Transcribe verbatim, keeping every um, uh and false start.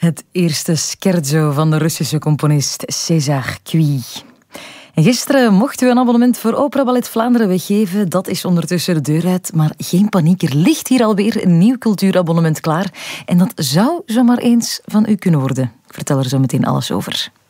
Het eerste scherzo van de Russische componist César Cui. En gisteren mochten we een abonnement voor Opera Ballet Vlaanderen weggeven. Dat is ondertussen de deur uit, maar geen paniek. Er ligt hier alweer een nieuw cultuurabonnement klaar. En dat zou zomaar eens van u kunnen worden. Ik vertel er zo meteen alles over.